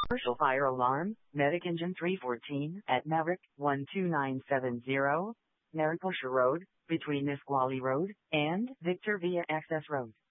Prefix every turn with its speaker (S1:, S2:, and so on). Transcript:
S1: Commercial fire alarm, Medic Engine 314 at Maverick 12970, Mariposa Road, between Nisqually Road and Victor Via Access Road.